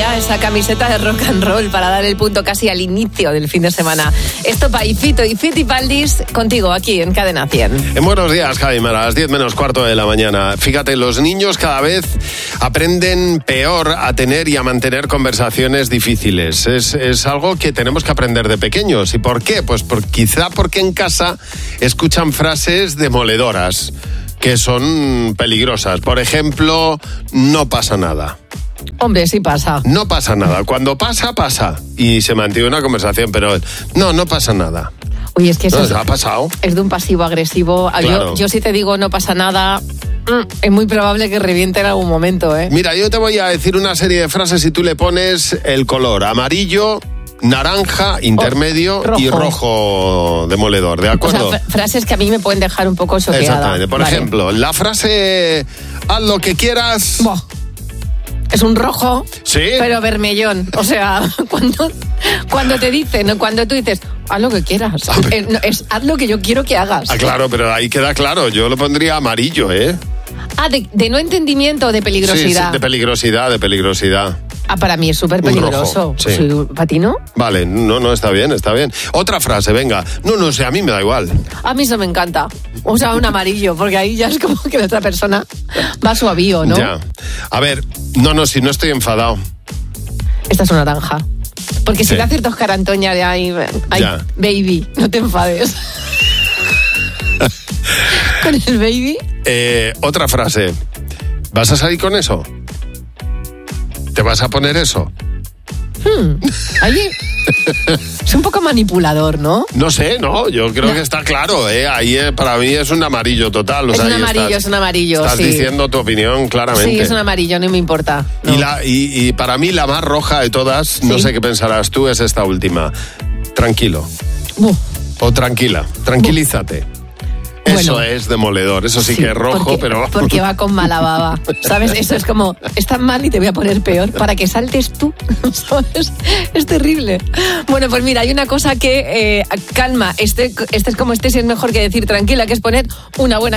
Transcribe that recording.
ya esa camiseta de rock and roll para dar el punto casi al inicio del fin de semana. Esto para Fito y Fitipaldis, contigo aquí en Cadena 100. Buenos días, Jaime, a las 10 menos cuarto de la mañana. Fíjate, los niños cada vez aprenden peor a tener y a mantener conversaciones difíciles. Es algo que tenemos que aprender de pequeños. ¿Y por qué? Pues quizá porque en casa escuchan frases demoledoras que son peligrosas. Por ejemplo, no pasa nada. Hombre, sí pasa. No pasa nada. Cuando pasa, pasa. Y se mantiene una conversación, pero no pasa nada. Oye, es que eso ha pasado. Es de un pasivo-agresivo. Claro. Yo si te digo no pasa nada, es muy probable que reviente en algún momento, ¿eh? Mira, yo te voy a decir una serie de frases y tú le pones el color amarillo, naranja, intermedio y rojo demoledor, ¿de acuerdo? O sea, frases que a mí me pueden dejar un poco choqueada. Exactamente. Por ejemplo, la frase haz lo que quieras. Buah. Es un rojo, ¿sí? Pero vermellón. O sea, cuando te dicen, cuando tú dices, haz lo que quieras. Es haz lo que yo quiero que hagas. Ah, claro, pero ahí queda claro. Yo lo pondría amarillo, ¿eh? Ah, de no entendimiento, de peligrosidad. Sí, de peligrosidad. Ah, para mí es súper peligroso. Sí. Sí, ¿para ti no? Vale, no, está bien. Otra frase, venga. No sé, a mí me da igual. A mí eso me encanta. O sea, un amarillo, porque ahí ya es como que la otra persona va suavío, ¿no? Ya. A ver, si no estoy enfadado. Esta es una naranja. Porque si da ciertos carantoñas de ay, baby, no te enfades. Con el baby. Otra frase. ¿Vas a salir con eso? ¿Te vas a poner eso? Oye, es un poco manipulador, ¿no? No sé, yo creo que está claro, ahí para mí es un amarillo total. Es un amarillo. Estás diciendo tu opinión claramente. Sí, es un amarillo, no me importa. No. Y para mí la más roja de todas, no sé qué pensarás tú, es esta última. Tranquilo. O tranquila, tranquilízate. Eso es demoledor, eso sí que es rojo, pero... Porque va con mala baba, ¿sabes? Eso es como, estás mal y te voy a poner peor para que saltes tú, ¿sabes? Es terrible. Bueno, pues mira, hay una cosa que calma, es como si es mejor que decir tranquila, que es poner una buena